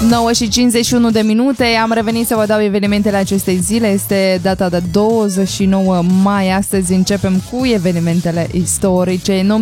9:51 de minute, am revenit să vă dau evenimentele acestei zile. Este data de 29 mai. Astăzi începem cu evenimentele istorice. În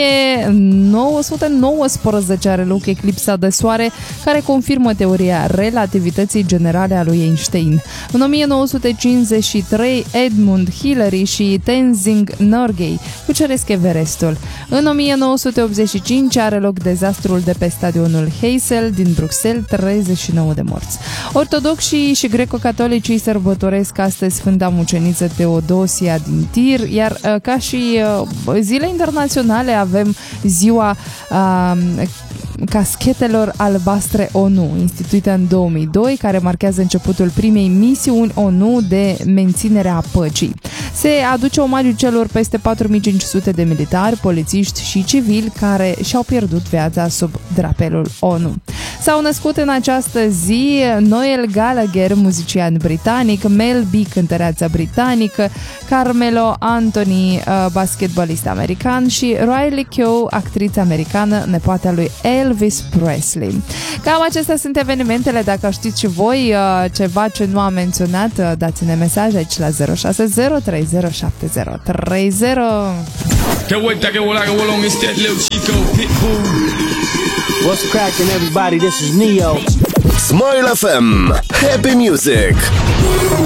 1919 are loc eclipsa de soare, care confirmă teoria relativității generale a lui Einstein. În 1953, Edmund Hillary și Tenzing Norgay cuceresc Everestul. În 1985 are loc dezastrul de pe stadionul Heysel din Bruxelles, 39 de morți. Ortodoxii și greco-catolicii sărbătoresc astăzi Sfânta Muceniță Teodosia din Tir, iar ca și zile internaționale avem ziua caschetelor albastre ONU, instituită în 2002, care marchează începutul primei misiuni ONU de menținere a păcii. Se aduce omagiu celor peste 4500 de militari, polițiști și civili care și-au pierdut viața sub drapelul ONU. S-au născut în această zi Noel Gallagher, muzician britanic, Mel B, cântăreață britanică, Carmelo Anthony, basketbalist american și Riley Keough, actriță americană, nepoata lui Elvis Presley. Cam acestea sunt evenimentele. Dacă știți și voi ceva ce nu am menționat, dați-ne mesaj aici la 060 307030. What's cracking, everybody? This is Neo. Smile FM. Happy music.